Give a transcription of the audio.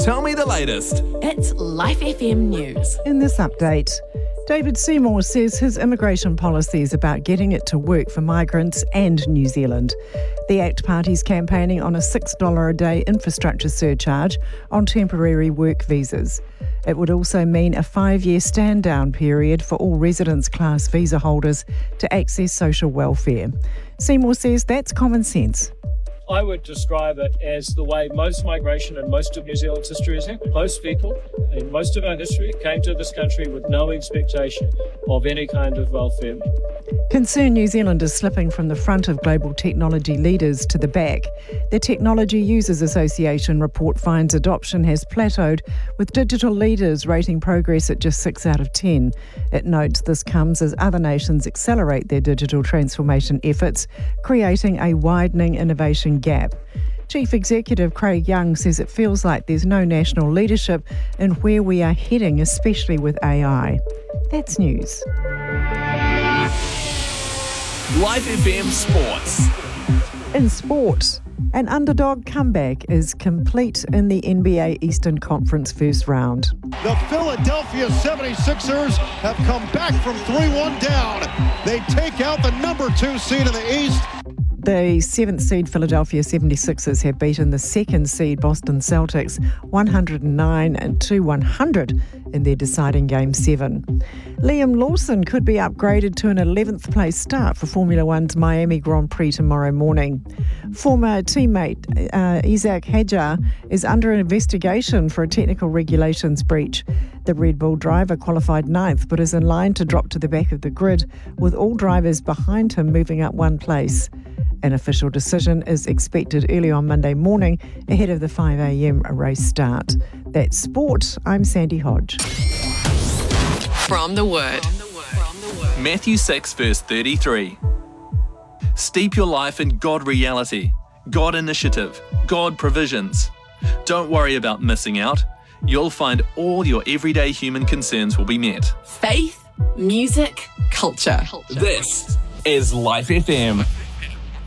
Tell me the latest. It's Life FM News. In this update, David Seymour says his immigration policy is about getting it to work for migrants and New Zealand. The ACT Party's campaigning on a $6 a day infrastructure surcharge on temporary work visas. It would also mean a 5-year stand-down period for all residence class visa holders to access social welfare. Seymour says that's common sense. I would describe it as the way most migration in most of New Zealand's history has happened. Most people in most of our history came to this country with no expectation of any kind of welfare. Concerned New Zealand is slipping from the front of global technology leaders to the back. The Technology Users Association report finds adoption has plateaued, with digital leaders rating progress at just 6 out of 10. It notes this comes as other nations accelerate their digital transformation efforts, creating a widening innovation gap. Chief Executive Craig Young says it feels like there's no national leadership in where we are heading, especially with AI. That's news. Life FM Sports. In sport, an underdog comeback is complete in the NBA Eastern Conference first round. The Philadelphia 76ers have come back from 3-1 down. They take out the number 2 seed in the East. The 7th seed Philadelphia 76ers have beaten the 2nd seed Boston Celtics 109-100 in their deciding Game 7. Liam Lawson could be upgraded to an 11th place start for Formula One's Miami Grand Prix tomorrow morning. Former teammate Isaac Hadjar is under an investigation for a technical regulations breach. The Red Bull driver qualified 9th but is in line to drop to the back of the grid, with all drivers behind him moving up one place. An official decision is expected early on Monday morning ahead of the 5 a.m. race start. That's sport. I'm Sandy Hodge. From the Word. Matthew 6 verse 33. Steep your life in God reality, God initiative, God provisions. Don't worry about missing out. You'll find all your everyday human concerns will be met. Faith, music, culture. This is Life FM.